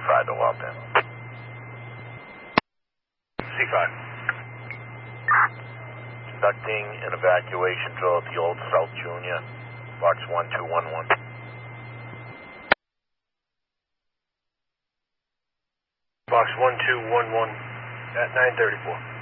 C5 to Walton. C5. Conducting an evacuation drill at the Old South Junior, box 1211. Box 1211 at 934.